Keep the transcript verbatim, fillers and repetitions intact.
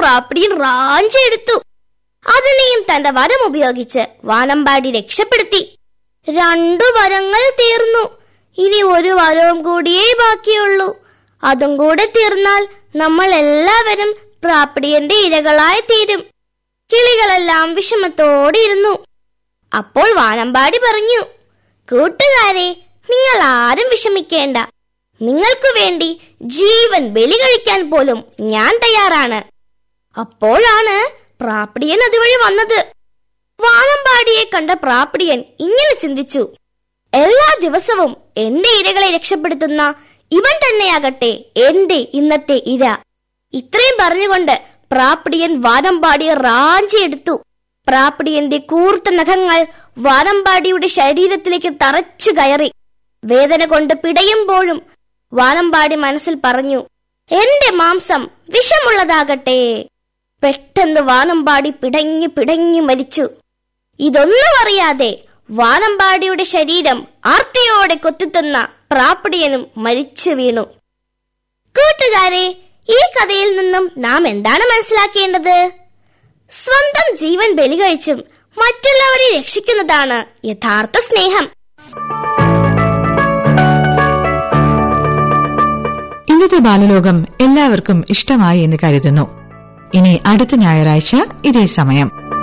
പ്രാപ്പിടിയൻ റാഞ്ചെടുത്തു. അതിനെയും തന്റെ വരം ഉപയോഗിച്ച് വാനമ്പാടി രക്ഷപ്പെടുത്തി. രണ്ടു വരങ്ങൾ തീർന്നു. ഇനി ഒരു വരവും കൂടിയേ ബാക്കിയുള്ളൂ. അതും കൂടെ തീർന്നാൽ നമ്മൾ എല്ലാവരും പ്രാപ്പിടിയന്റെ ഇരകളായി തീരും. കിളികളെല്ലാം വിഷമത്തോടെ ഇരുന്നു. അപ്പോൾ വാനമ്പാടി പറഞ്ഞു, കൂട്ടുകാരെ, നിങ്ങൾ ആരും വിഷമിക്കേണ്ട. നിങ്ങൾക്കു വേണ്ടി ജീവൻ ബലി കഴിക്കാൻ പോലും ഞാൻ തയ്യാറാണ്. അപ്പോഴാണ് പ്രാപ്പിടിയൻ അതുവഴി വന്നത്. വാനമ്പാടിയെ കണ്ട പ്രാപ്പിടിയൻ ഇങ്ങനെ ചിന്തിച്ചു, എല്ലാ ദിവസവും എന്റെ ഇരകളെ രക്ഷപ്പെടുത്തുന്ന ഇവൻ തന്നെയാകട്ടെ എന്റെ ഇന്നത്തെ ഇര. ഇത്രയും പറഞ്ഞുകൊണ്ട് പ്രാപ്പിടിയൻ വാനമ്പാടിയെ റാഞ്ചിയെടുത്തു. പ്രാപ്പിടിയന്റെ കൂർത്ത നഖങ്ങൾ വാനമ്പാടിയുടെ ശരീരത്തിലേക്ക് തറച്ചു കയറി. വേദന കൊണ്ട് പിടയുമ്പോഴും വാനമ്പാടി മനസ്സിൽ പറഞ്ഞു, എന്റെ മാംസം വിഷമുള്ളതാകട്ടെ. പെട്ടെന്ന് വാനമ്പാടി പിടഞ്ഞു പിടഞ്ഞു മരിച്ചു. ഇതൊന്നും അറിയാതെ വാനമ്പാടിയുടെ ശരീരം ആർത്തിയോടെ കൊത്തിത്തുന്ന പ്രാപ്പിടിയനും മരിച്ചു വീണു. കൂട്ടുകാരെ, ഈ കഥയിൽ നിന്നും നാം എന്താണ് മനസ്സിലാക്കേണ്ടത്? സ്വന്തം ജീവൻ ബലി കഴിച്ചും മറ്റുള്ളവരെ രക്ഷിക്കുന്നതാണ് യഥാർത്ഥ സ്നേഹം. ഇന്നത്തെ ബാലലോകം എല്ലാവർക്കും ഇഷ്ടമായി എന്ന് കരുതുന്നു. ഇനി അടുത്ത ഞായറാഴ്ച ഇതേ സമയം